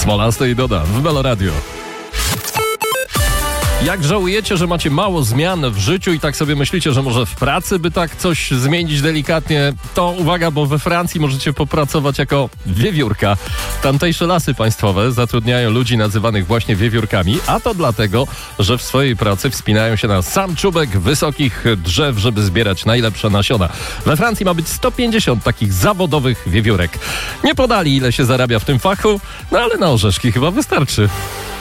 Smolasta i Doda w Melo Radio. Jak żałujecie, że macie mało zmian w życiu i tak sobie myślicie, że może w pracy by tak coś zmienić delikatnie, to uwaga, bo we Francji możecie popracować jako wiewiórka. Tamtejsze lasy państwowe zatrudniają ludzi nazywanych właśnie wiewiórkami, a to dlatego, że w swojej pracy wspinają się na sam czubek wysokich drzew, żeby zbierać najlepsze nasiona. We Francji ma być 150 takich zawodowych wiewiórek. Nie podali, ile się zarabia w tym fachu, no ale na orzeszki chyba wystarczy.